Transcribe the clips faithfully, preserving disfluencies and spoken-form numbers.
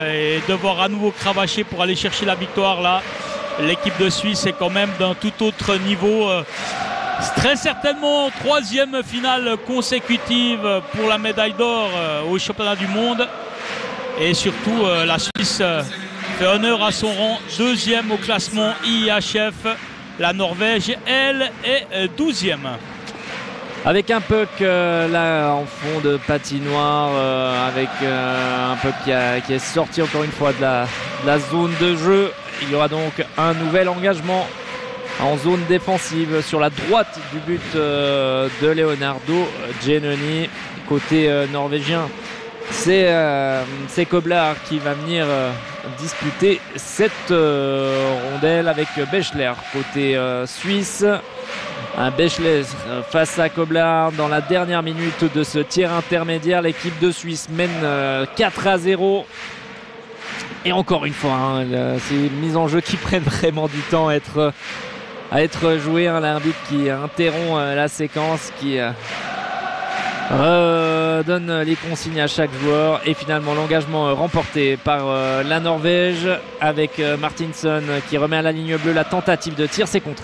et devoir à nouveau cravacher pour aller chercher la victoire là. L'équipe de Suisse est quand même d'un tout autre niveau. Très certainement troisième finale consécutive pour la médaille d'or au championnat du monde. Et surtout la Suisse fait honneur à son rang, deuxième au classement I H F. La Norvège, elle, est douzième. Avec un puck euh, là en fond de patinoire, euh, avec euh, un puck qui, a, qui est sorti encore une fois de la, de la zone de jeu. Il y aura donc un nouvel engagement en zone défensive sur la droite du but euh, de Leonardo Giannoni. Côté euh, norvégien, c'est euh, Koblar qui va venir euh, disputer cette euh, rondelle avec Bechler. Côté euh, suisse, un Bechler face à Koblar dans la dernière minute de ce tir intermédiaire. L'équipe de Suisse mène euh, quatre à zéro. Et encore une fois, hein, ces mises en jeu qui prennent vraiment du temps à être, à être jouées. Hein, l'arbitre qui interrompt euh, la séquence, qui euh, redonne les consignes à chaque joueur. Et finalement, l'engagement euh, remporté par euh, la Norvège avec euh, Martinsson qui remet à la ligne bleue. La tentative de tir, c'est contré.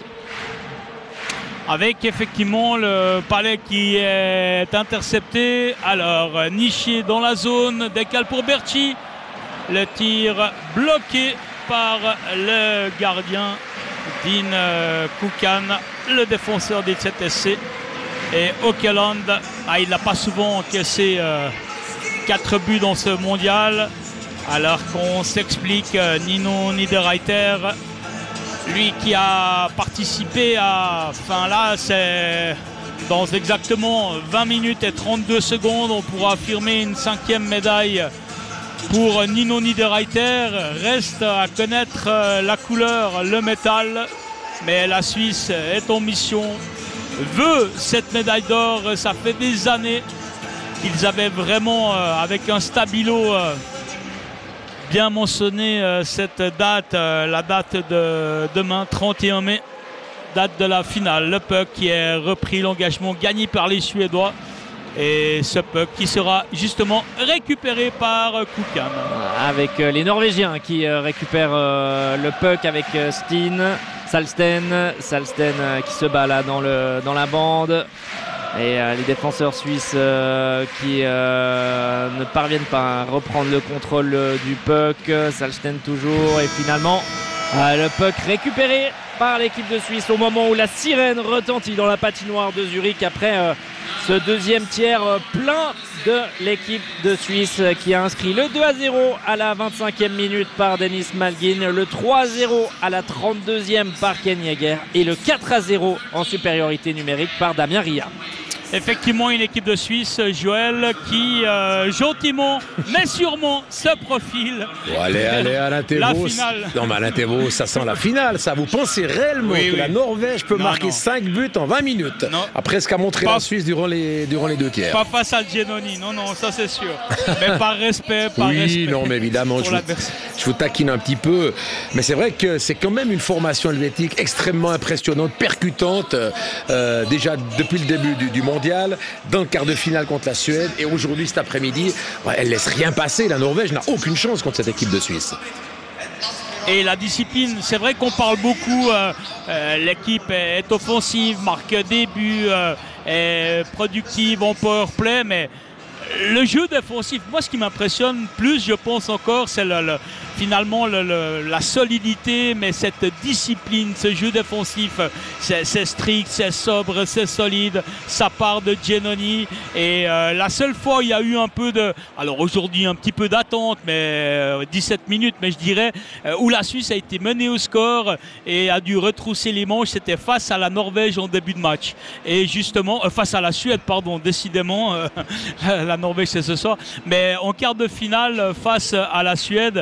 Avec effectivement le palais qui est intercepté. Alors, Niché dans la zone, décale pour Berchi. Le tir bloqué par le gardien Dean Koukan, le défenseur des Z S C. Et Åkerland, ah, il n'a pas souvent encaissé euh, quatre buts dans ce mondial. Alors qu'on s'explique, euh, Nino Niederreiter, lui qui a participé à... Enfin là, c'est dans exactement vingt minutes et trente-deux secondes. On pourra affirmer une cinquième médaille pour Nino Niederreiter. Reste à connaître la couleur, le métal. Mais la Suisse est en mission, veut cette médaille d'or. Ça fait des années qu'ils avaient vraiment, avec un stabilo, bien mentionné cette date, la date de demain, trente et un mai, date de la finale. Le puck qui est repris, l'engagement gagné par les Suédois. Et ce puck qui sera justement récupéré par Koukan. Avec les Norvégiens qui récupèrent le puck avec Steen, Salsten. Salsten qui se bat là dans, le, dans la bande. Et les défenseurs suisses qui ne parviennent pas à reprendre le contrôle du puck. Salsten toujours. Et finalement, le puck récupéré par l'équipe de Suisse au moment où la sirène retentit dans la patinoire de Zurich après euh, ce deuxième tiers euh, plein de l'équipe de Suisse euh, qui a inscrit le deux à zéro à la vingt-cinquième minute par Denis Malgin, le trois à zéro à la trente-deuxième par Ken Jäger et le quatre à zéro en supériorité numérique par Damien Ria. Effectivement, une équipe de Suisse, Joël, qui euh, gentiment, mais sûrement, se profile. Oh, allez, allez, Alain Thévaux. La finale. Non, mais Alain Thévaux, ça sent la finale, ça. Vous pensez réellement oui, que oui. la Norvège peut non, marquer non. cinq buts en vingt minutes non. après ce qu'a montré pas, la Suisse durant les, durant les deux tiers? Pas face à Giannoni, non, non, ça c'est sûr. Mais par respect, par oui, respect. Oui, non, mais évidemment, je vous, je vous taquine un petit peu. Mais c'est vrai que c'est quand même une formation helvétique extrêmement impressionnante, percutante, euh, déjà depuis le début du, du monde. Dans le quart de finale contre la Suède et aujourd'hui cet après-midi, ouais, elle laisse rien passer. La Norvège n'a aucune chance contre cette équipe de Suisse. Et la discipline, c'est vrai qu'on parle beaucoup, euh, euh, l'équipe est offensive, marque des buts, euh, est productive en power play, mais le jeu défensif, moi ce qui m'impressionne plus, je pense encore, c'est le, le, finalement le, le, la solidité, mais cette discipline, ce jeu défensif, c'est, c'est strict, c'est sobre, c'est solide, ça part de Giannoni. Et euh, la seule fois où il y a eu un peu de, alors aujourd'hui un petit peu d'attente, mais euh, dix-sept minutes, mais je dirais, euh, où la Suisse a été menée au score et a dû retrousser les manches, c'était face à la Norvège en début de match. Et justement, euh, face à la Suède, pardon, décidément, euh, la Norvège c'est ce soir, mais en quart de finale face à la Suède,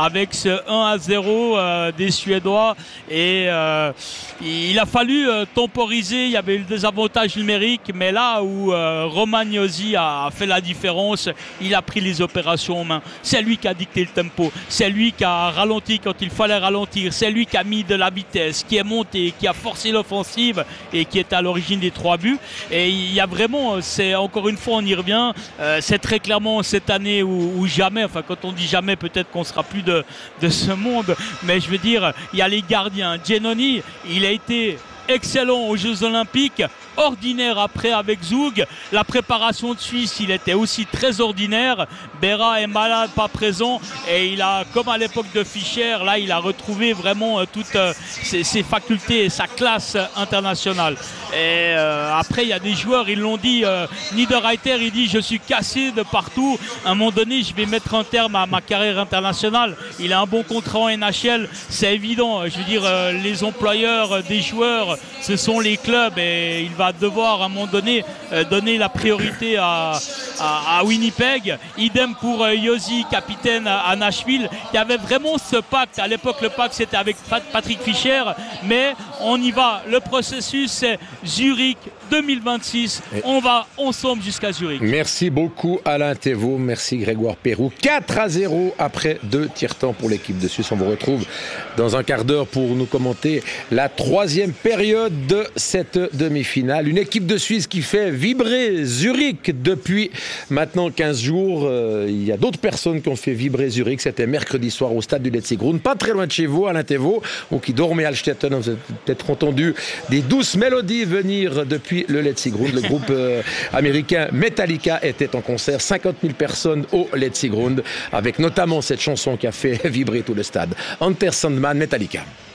avec ce un à zéro euh, des Suédois. Et euh, il a fallu euh, temporiser, il y avait eu des avantages numériques, mais là où euh, Romagnosi a fait la différence, il a pris les opérations en main. C'est lui qui a dicté le tempo, c'est lui qui a ralenti quand il fallait ralentir, c'est lui qui a mis de la vitesse, qui est monté, qui a forcé l'offensive et qui est à l'origine des trois buts. Et il y a vraiment, c'est encore une fois on y revient, euh, c'est très clairement cette année où, où jamais, enfin quand on dit jamais peut-être qu'on sera plus de, de ce monde, mais je veux dire, il y a les gardiens. Giannoni, il a été excellent aux Jeux Olympiques, ordinaire après avec Zug. La préparation de Suisse, il était aussi très ordinaire. Berra est malade, pas présent, et il a, comme à l'époque de Fischer, là il a retrouvé vraiment euh, toutes euh, ses, ses facultés et sa classe internationale. Et euh, après il y a des joueurs, ils l'ont dit, euh, Niederreiter, il dit je suis cassé de partout, à un moment donné je vais mettre un terme à ma carrière internationale. Il a un bon contrat en N H L, c'est évident, je veux dire euh, les employeurs euh, des joueurs, ce sont les clubs, et il va devoir à un moment donné euh, donner la priorité à, à, à Winnipeg. Idem pour euh, Josi, capitaine à, à Nashville. Il y avait vraiment ce pacte, à l'époque le pacte c'était avec Pat, Patrick Fischer, mais on y va, le processus c'est Zurich deux mille vingt-six, et on va ensemble jusqu'à Zurich. Merci beaucoup Alain Thévault, merci Grégoire Pérou. quatre à zéro après deux tiers-temps pour l'équipe de Suisse. On vous retrouve dans un quart d'heure pour nous commenter la troisième période de cette demi-finale. Une équipe de Suisse qui fait vibrer Zurich depuis maintenant quinze jours. Euh, il y a d'autres personnes qui ont fait vibrer Zurich. C'était mercredi soir au stade du Letzigrund, pas très loin de chez vous, Alain Thévault, ou qui dormait à Alstetten. Vous avez peut-être entendu des douces mélodies venir depuis le Letzigrund. Le groupe euh, américain Metallica était en concert. cinquante mille personnes au Letzigrund, avec notamment cette chanson qui a fait vibrer tout le stade. Enter Sandman, Metallica.